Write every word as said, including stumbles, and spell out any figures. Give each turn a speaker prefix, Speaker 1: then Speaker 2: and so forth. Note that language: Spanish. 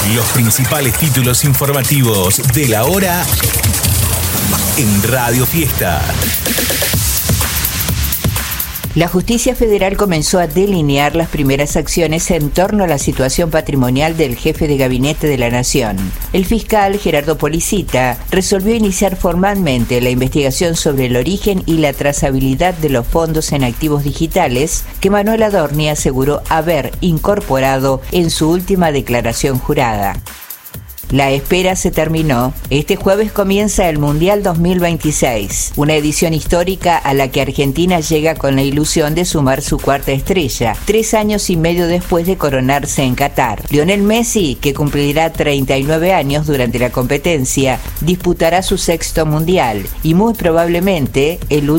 Speaker 1: Los principales títulos informativos de la hora en Radio Fiesta.
Speaker 2: La Justicia Federal comenzó a delinear las primeras acciones en torno a la situación patrimonial del jefe de gabinete de la Nación. El fiscal Gerardo Policita resolvió iniciar formalmente la investigación sobre el origen y la trazabilidad de los fondos en activos digitales que Manuel Adorni aseguró haber incorporado en su última declaración jurada. La espera se terminó. Este jueves comienza el Mundial dos mil veintiséis, una edición histórica a la que Argentina llega con la ilusión de sumar su cuarta estrella, tres años y medio después de coronarse en Qatar. Lionel Messi, que cumplirá treinta y nueve años durante la competencia, disputará su sexto Mundial y muy probablemente el último